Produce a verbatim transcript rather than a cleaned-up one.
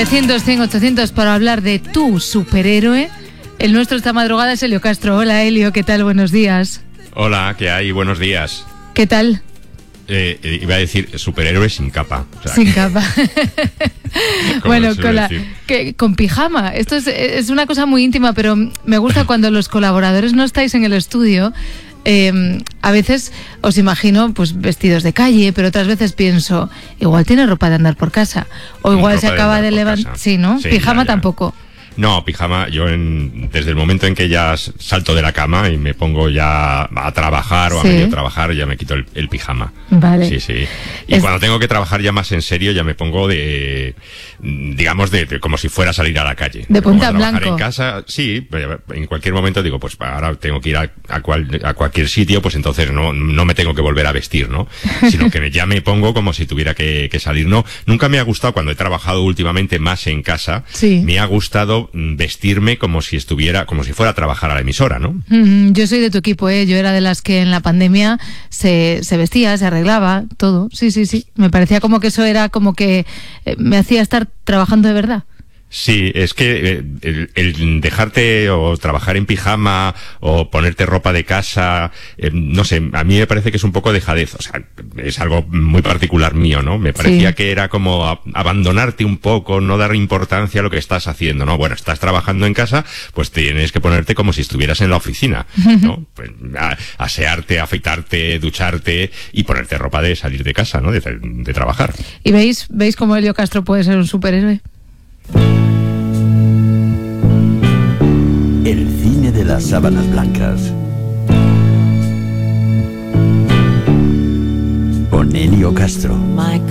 novecientos, cien, ochocientos para hablar de tu superhéroe. El nuestro esta madrugada es Helio Castro. Hola, Helio, ¿qué tal? Buenos días. Hola, ¿qué hay? Buenos días. ¿Qué tal? Eh, eh, iba a decir superhéroe sin capa. O sea, sin capa. Bueno, con, la, decir? que, con pijama. Esto es, es una cosa muy íntima, pero me gusta cuando los colaboradores no estáis en el estudio. Eh, a veces os imagino pues vestidos de calle, pero otras veces pienso, igual tiene ropa de andar por casa. O igual se acaba de, de levantar. Sí, ¿no? Sí, pijama ya, ya. Tampoco. No, pijama, yo en, desde el momento en que ya salto de la cama y me pongo ya a trabajar o ¿Sí? a medio trabajar, ya me quito el, el pijama. Vale. Sí, sí. Y es... cuando tengo que trabajar ya más en serio, ya me pongo de, digamos, de, de como si fuera a salir a la calle. De punta en blanco. En casa, sí, en cualquier momento digo, pues ahora tengo que ir a, a, cual, a cualquier sitio, pues entonces no, no me tengo que volver a vestir, ¿no? Sino que ya me pongo como si tuviera que, que salir. No, nunca me ha gustado, cuando he trabajado últimamente más en casa, sí. me ha gustado vestirme como si estuviera, como si fuera a trabajar a la emisora, ¿no? Mm, yo soy de tu equipo, ¿eh? Yo era de las que en la pandemia se, se vestía, se arreglaba, todo. Sí, sí, sí. Me parecía como que eso era como que eh, me hacía estar trabajando de verdad. Sí, es que eh, el, el dejarte o trabajar en pijama o ponerte ropa de casa, eh, no sé, a mí me parece que es un poco dejadez, o sea, es algo muy particular mío, ¿no? Me parecía sí. que era como a, abandonarte un poco, no dar importancia a lo que estás haciendo, ¿no? Bueno, estás trabajando en casa, pues tienes que ponerte como si estuvieras en la oficina, ¿no? Pues, a, asearte, afeitarte, ducharte y ponerte ropa de salir de casa, ¿no? De, de trabajar. ¿Y veis, veis cómo Helio Castro puede ser un superhéroe? El cine de las sábanas blancas. Con Helio Castro.